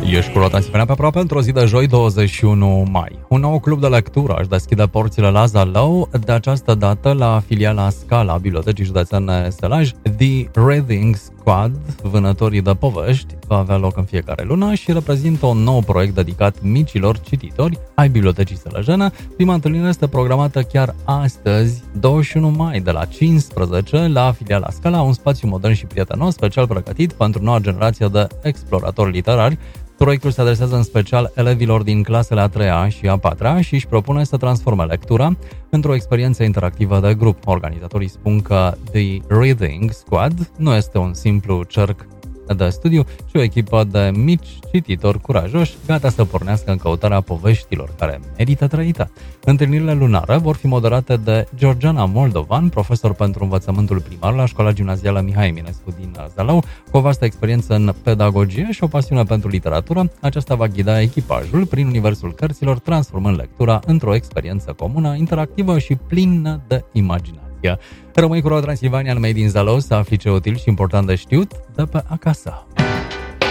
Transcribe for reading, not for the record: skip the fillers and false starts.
Ești cu Rotațiunea pe aproape într-o zi de joi, 21 mai. Un nou club de lectură își deschide porțile la Zalău, de această dată la filiala Scala a Bibliotecii Județene Sălaj. The Reading Squad, vânătorii de povești, va avea loc în fiecare lună și reprezintă un nou proiect dedicat micilor cititori ai Bibliotecii Sălăjene. Prima întâlnire este programată chiar astăzi, 21 mai, de la 15 la filiala Scala, un spațiu modern și prietenos, special pregătit pentru noua generație de exploratori literari. Proiectul se adresează în special elevilor din clasele a 3-a și a 4-a și își propune să transforme lectura într-o experiență interactivă de grup. Organizatorii spun că The Reading Squad nu este un simplu cerc de studiu, ci o echipă de mici cititori curajoși, gata să pornească în căutarea poveștilor care merită trăită. Întâlnirile lunare vor fi moderate de Georgiana Moldovan, profesor pentru învățământul primar la Școala Gimnazială Mihai Eminescu din Zalău, cu o vastă experiență în pedagogie și o pasiune pentru literatură. Aceasta va ghida echipajul prin universul cărților, transformând lectura într-o experiență comună, interactivă și plină de imaginație. Rămâi cu Road Transilvania în Made in Zalău să afli ce util și important de știut de pe acasă.